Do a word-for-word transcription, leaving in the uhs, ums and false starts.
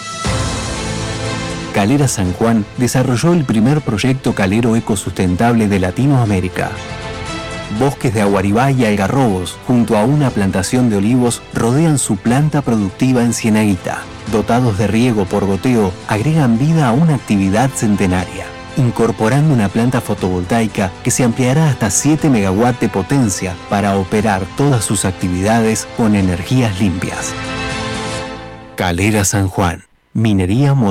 Calera San Juan desarrolló el primer proyecto calero ecosustentable de Latinoamérica. Bosques de aguaribá y algarrobos, junto a una plantación de olivos, rodean su planta productiva en Cieneguita. Dotados de riego por goteo, agregan vida a una actividad centenaria, incorporando una planta fotovoltaica que se ampliará hasta siete megawatts de potencia para operar todas sus actividades con energías limpias. Calera San Juan, minería moderna.